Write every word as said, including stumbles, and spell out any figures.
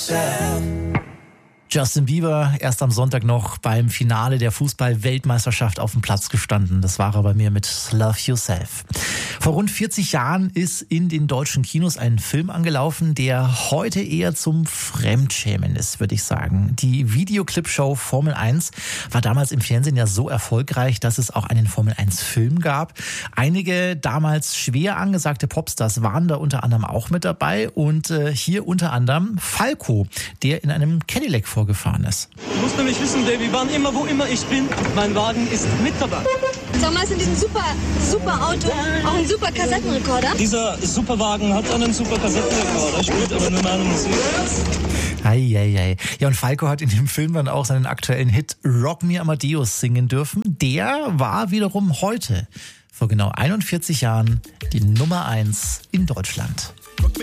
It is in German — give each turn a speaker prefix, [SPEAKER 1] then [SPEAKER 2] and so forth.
[SPEAKER 1] yourself.
[SPEAKER 2] Justin Bieber erst am Sonntag noch beim Finale der Fußball-Weltmeisterschaft auf dem Platz gestanden. Das war er bei mir mit Love Yourself. Vor rund vierzig Jahren ist in den deutschen Kinos ein Film angelaufen, der heute eher zum Fremdschämen ist, würde ich sagen. Die Videoclip-Show Formel eins war damals im Fernsehen ja so erfolgreich, dass es auch einen Formel eins Film gab. Einige damals schwer angesagte Popstars waren da unter anderem auch mit dabei und äh, hier unter anderem Falco, der in einem Cadillac vorgefahren ist.
[SPEAKER 3] Du musst nämlich wissen, Davy, wann immer, wo immer ich bin, mein Wagen ist mit dabei.
[SPEAKER 4] Sag mal, ist in diesem super, super Auto auch ein super Kassettenrekorder?
[SPEAKER 3] Dieser Superwagen hat einen super Kassettenrekorder, spielt aber nur meine Musik.
[SPEAKER 2] Eieiei. Ja, und Falco hat in dem Film dann auch seinen aktuellen Hit Rock Me Amadeus singen dürfen. Der war wiederum heute, vor genau einundvierzig Jahren, die Nummer eins in Deutschland.